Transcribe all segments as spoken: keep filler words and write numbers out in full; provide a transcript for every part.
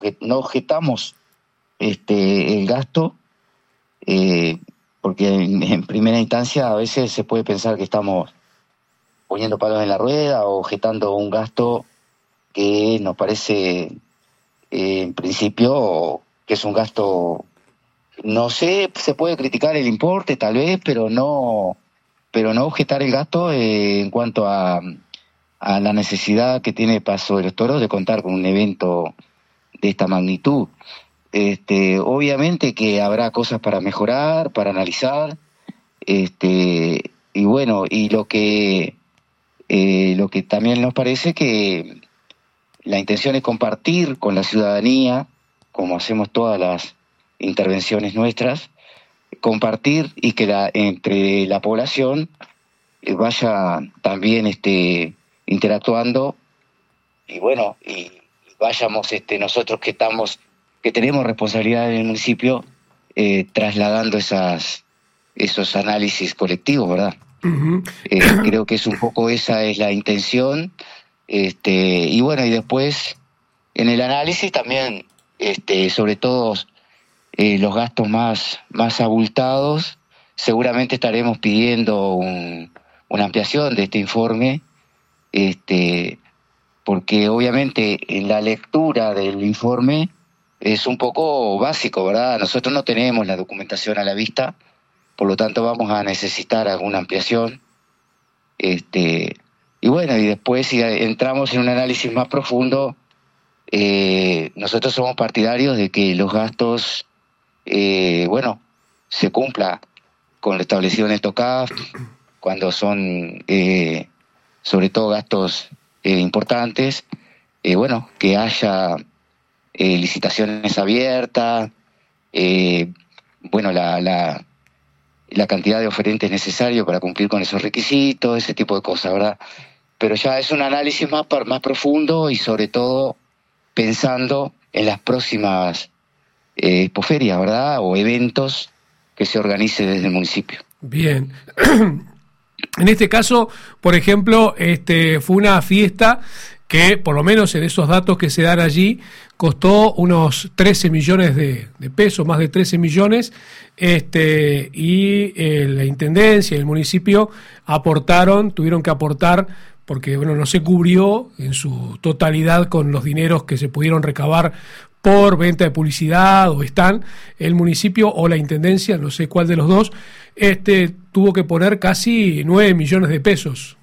no objetamos este, el gasto, eh, porque en, en primera instancia a veces se puede pensar que estamos poniendo palos en la rueda o objetando un gasto que nos parece, eh, en principio, que es un gasto, no sé, se puede criticar el importe tal vez, pero no, pero no objetar el gasto eh, en cuanto a, a la necesidad que tiene Paso de los Toros de contar con un evento de esta magnitud. Este, obviamente que habrá cosas para mejorar, para analizar, este, y bueno, y lo que eh, lo que también nos parece que la intención es compartir con la ciudadanía, como hacemos todas las intervenciones nuestras, compartir y que la, entre la población eh, vaya también este, interactuando y bueno, y vayamos este, nosotros que estamos, que tenemos responsabilidad en el municipio, eh, trasladando esas, esos análisis colectivos, ¿verdad? Uh-huh. Eh, creo que es un poco esa es la intención, este, y bueno, y después en el análisis también, este, sobre todo eh, los gastos más, más abultados, seguramente estaremos pidiendo un, una ampliación de este informe, este, porque obviamente en la lectura del informe es un poco básico, ¿verdad? Nosotros no tenemos la documentación a la vista, por lo tanto vamos a necesitar alguna ampliación. Este, y bueno, y después si entramos en un análisis más profundo, eh, nosotros somos partidarios de que los gastos, eh, bueno, se cumpla con lo establecido en el TOCAF, cuando son, eh, sobre todo gastos eh, importantes, eh, bueno, que haya eh, licitaciones abiertas, eh, bueno, la, la, la cantidad de oferentes necesarios para cumplir con esos requisitos, ese tipo de cosas, ¿verdad? Pero ya es un análisis más, más profundo y sobre todo pensando en las próximas eh, expoferias, ¿verdad? O eventos que se organice desde el municipio. Bien. En este caso, por ejemplo, este fue una fiesta que, por lo menos en esos datos que se dan allí, costó unos trece millones de, de pesos, más de trece millones, este, y eh, la Intendencia y el municipio aportaron, tuvieron que aportar, porque bueno, no se cubrió en su totalidad con los dineros que se pudieron recabar por venta de publicidad o stand, el municipio o la Intendencia, no sé cuál de los dos, este tuvo que poner casi nueve millones de pesos.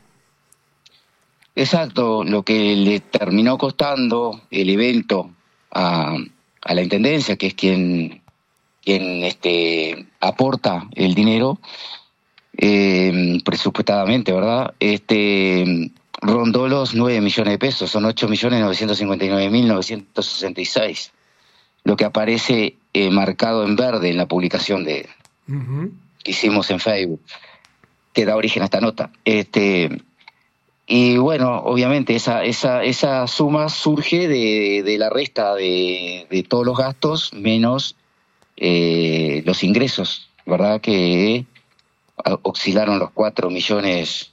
Exacto, lo que le terminó costando el evento a, a la Intendencia, que es quien, quien este, aporta el dinero, eh, presupuestadamente, ¿verdad? Este rondó los nueve millones de pesos, son ocho millones novecientos cincuenta y nueve mil novecientos sesenta y seis, lo que aparece eh, marcado en verde en la publicación de uh-huh. que hicimos en Facebook, que da origen a esta nota. Este, y bueno, obviamente esa, esa, esa suma surge de, de la resta de, de todos los gastos menos eh, los ingresos, ¿verdad? Que oscilaron los cuatro millones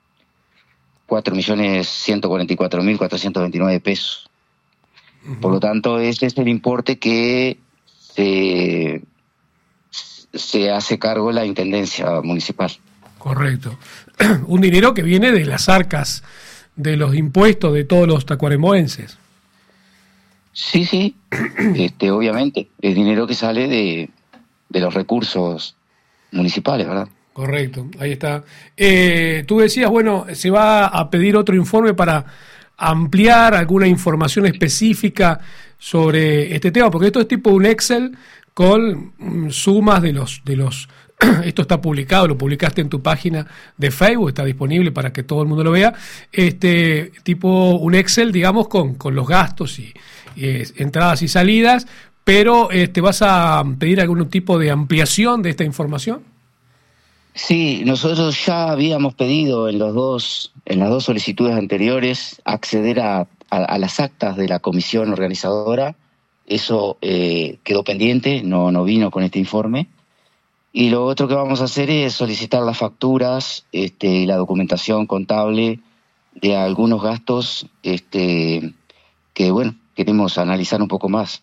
cuatro millones ciento cuarenta y cuatro mil cuatrocientos veintinueve pesos. Uh-huh. Por lo tanto, este es el importe que se, se hace cargo la Intendencia Municipal. Correcto. Un dinero que viene de las arcas, de los impuestos de todos los tacuarembóenses. Sí, sí, este, obviamente, es dinero que sale de, de los recursos municipales, ¿verdad? Correcto, ahí está. Eh, tú decías, bueno, se va a pedir otro informe para ampliar alguna información específica sobre este tema, porque esto es tipo un Excel con mm, sumas de los, de los, esto está publicado, lo publicaste en tu página de Facebook, está disponible para que todo el mundo lo vea, este tipo un Excel, digamos, con, con los gastos y, y eh, entradas y salidas, pero este, ¿vas a pedir algún tipo de ampliación de esta información? Sí, nosotros ya habíamos pedido en los dos, en las dos solicitudes anteriores acceder a, a, a las actas de la comisión organizadora. Eso eh, quedó pendiente, no, no vino con este informe. Y lo otro que vamos a hacer es solicitar las facturas este, y la documentación contable de algunos gastos este, que, bueno, queremos analizar un poco más.